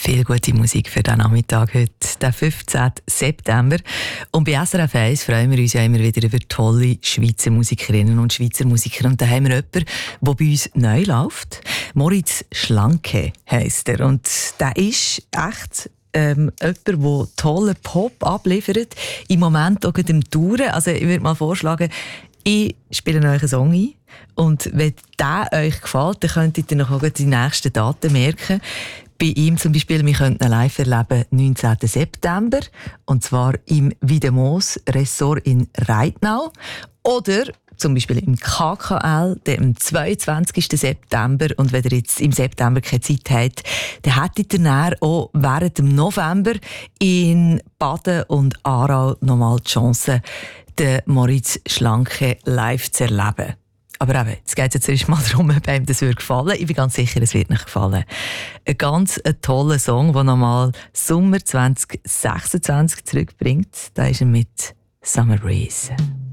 Viel gute Musik für diesen Nachmittag heute, den 15. September. Und bei SRF 1 freuen wir uns ja immer wieder über tolle Schweizer Musikerinnen und Schweizer Musiker. Und da haben wir jemanden, der bei uns neu läuft. Moritz Schlanke heisst er. Und der ist echt jemand, der tollen Pop abliefert. Im Moment auch im Touren. Also ich würde mal vorschlagen, ich spiele euch einen Song ein. Und wenn der euch gefällt, dann könntet ihr noch auch die nächsten Daten merken. Bei ihm zum Beispiel, wir könnten ihn live erleben 19. September. Und zwar im Wiedemoos Ressort in Reitnau. Oder zum Beispiel im KKL, am 22. September. Und wenn ihr jetzt im September keine Zeit habt, dann hättet ihr dann auch während dem November in Baden und Aarau nochmal die Chance, den Moritz Schlanke live zu erleben. Aber eben, jetzt geht es jetzt mal darum, ob einem das gefallen würde. Ich bin ganz sicher, es wird nicht gefallen. Ein ganz toller Song, der nochmal Sommer 2026 zurückbringt. Da ist er mit Summer Breeze.